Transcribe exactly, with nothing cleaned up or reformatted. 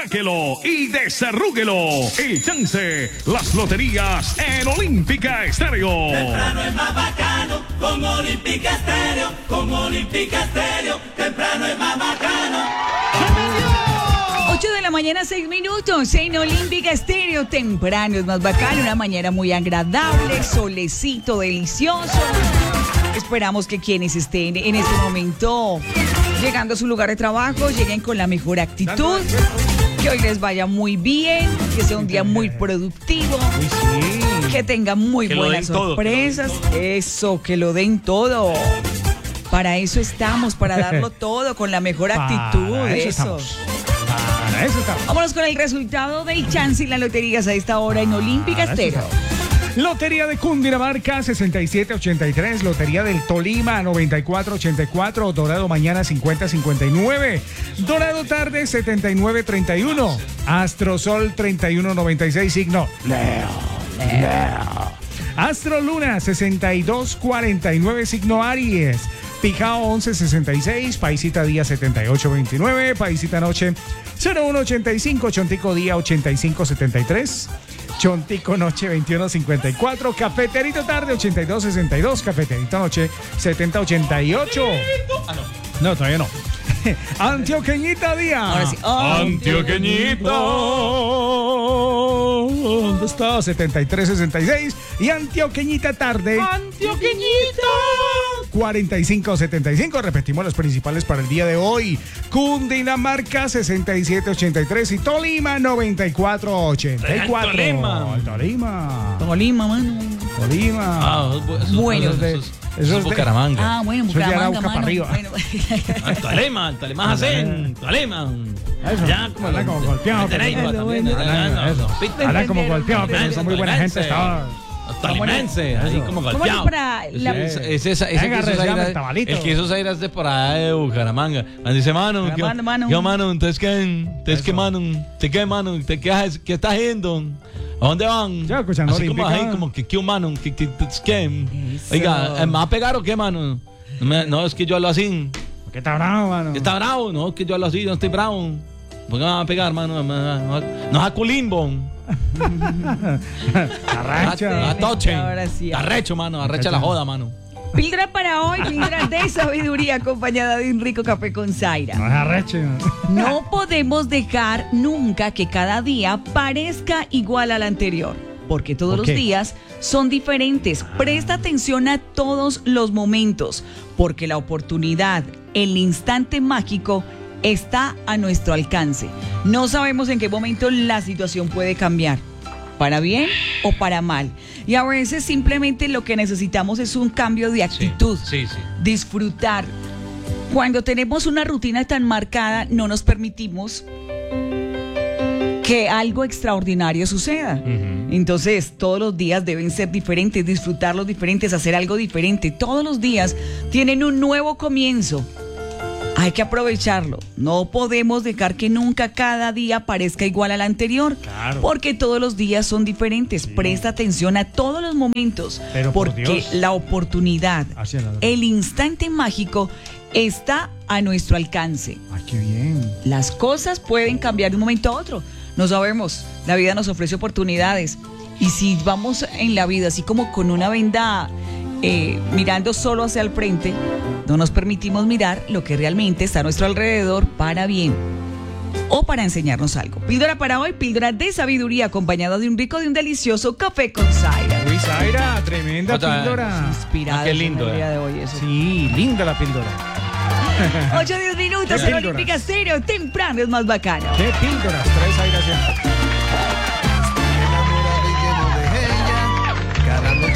sáquelo y desarrúguelo. El chance, las loterías en Olímpica Estéreo. Temprano es más bacano con Olímpica Estéreo, con Olímpica Estéreo. Temprano es más bacano. ocho de la mañana, seis minutos en Olímpica Estéreo. Temprano es más bacano, una mañana muy agradable, solecito delicioso. Esperamos que quienes estén en este momento llegando a su lugar de trabajo lleguen con la mejor actitud, que hoy les vaya muy bien, que sea un día muy productivo, que tengan muy buenas sorpresas. Eso, que lo den todo. Para eso estamos, para darlo todo con la mejor actitud. Para eso Eso. estamos. Para eso estamos. Vámonos con el resultado del chance y las loterías a esta hora en Olímpica Para eso Estéreo. estamos. Lotería de Cundinamarca sesenta y siete ochenta y tres, Lotería del Tolima noventa y cuatro ochenta y cuatro, Dorado mañana cincuenta cincuenta y nueve, Dorado tarde setenta y nueve treinta y uno, Astrosol treinta y uno noventa y seis, signo Leo. Leo. Astro Luna sesenta y dos cuarenta y nueve, signo Aries. Pijao once sesenta y seis, Paisita día setenta y ocho veintinueve, Paisita noche cero uno ochenta y cinco, Chontico día ochenta y cinco setenta y tres, Chontico noche veintiuno cincuenta y cuatro, Cafeterito tarde ochenta y dos sesenta y dos, Cafeterito noche setenta ochenta y ocho. Ah, no. No, todavía no. Antioqueñita día. Ahora sí. Antioqueñita. ¿Dónde está? setenta y tres sesenta y seis. Y Antioqueñita tarde. Antioqueñita. cuarenta y cinco setenta y cinco. Repetimos los principales para el día de hoy. Cundinamarca sesenta y siete ochenta y tres y Tolima noventa y cuatro ochenta y cuatro. Tolima. Tolima. Tolima, mano. Tolima. Ah, eso, Bueno. eso, eso, eso, Eso eso es es de- Bucaramanga. Ah, bueno, Eso ya era Bucaramanga, Buca para mano. arriba. Bueno. Ah, Tolima, Tolima Hacen, Tolima. Eso. Ya como Habla como golpeado, pero- Teneiva Eso, también. bueno. Habla- eso. Habla como Defendieron, golpeado, pero son muy buena gente. Estaba. Los tolimenses, ahí como ¿Cómo golpeados. que para la... Es, es esa, ese Venga, que hizo recibe Zaira- el tabalito. el que hizo Zaira es de por allá de Bucaramanga. Me dice, mano, ¿qué, Bucaramanga, mano. ¿qué, mano? Entonces, ¿qué? Entonces, ¿qué, Eso. mano? ¿Te qué, mano? ¿Te qué, haces- qué estás haciendo? ¿A dónde van? Yo escuchando Así como, Olímpica. ahí, como que, ¿qué, mano? ¿Qué, qué, qué? Eso. Oiga, ¿me va a pegar o qué, mano? No, me- no, es que yo hablo así. ¿Qué está bravo, mano? ¿Está bravo? No, es que yo hablo así, yo no estoy bravo. ¿Por qué me va a pegar, mano? No, no es a culimbo. Arracha. Atoche. Ahora sí. Arrecho, mano. Arrecha la joda, mano. Píldora para hoy, píldora de sabiduría acompañada de un rico café con Zaira. No es arrecho. No podemos dejar nunca que cada día parezca igual al anterior, porque todos ¿Por los qué? días son diferentes. Presta atención a todos los momentos, porque la oportunidad, el instante mágico, está a nuestro alcance. No sabemos en qué momento la situación puede cambiar, para bien o para mal. Y a veces simplemente lo que necesitamos es un cambio de actitud. Sí, sí. Disfrutar. Cuando tenemos una rutina tan marcada, no nos permitimos que algo extraordinario suceda. Entonces, todos los días deben ser diferentes, disfrutarlos diferentes, hacer algo diferente. Todos los días tienen un nuevo comienzo. Hay que aprovecharlo. No podemos dejar que nunca cada día parezca igual al anterior. Claro. Porque todos los días son diferentes. Presta atención a todos los momentos. Pero por porque Dios. la oportunidad, Así es, la verdad. el instante mágico está a nuestro alcance. Ay, qué bien. Las cosas pueden cambiar de un momento a otro. No sabemos. La vida nos ofrece oportunidades. Y si vamos en la vida así como con una venda eh, mirando solo hacia el frente, no nos permitimos mirar lo que realmente está a nuestro alrededor para bien o para enseñarnos algo. Píldora para hoy, píldora de sabiduría acompañada de un rico, de un delicioso café con Zaira. Luis Zaira, tremenda Otra- píldora. Inspirada Ah, qué lindo, en el día eh. de hoy. Eso. Sí, linda la píldora. ocho a diez minutos Qué en píldoras. Olímpica Estéreo. Temprano es más bacano. ¿Qué píldoras trae Zaira siempre? Enamorado y lleno de ella, cada noche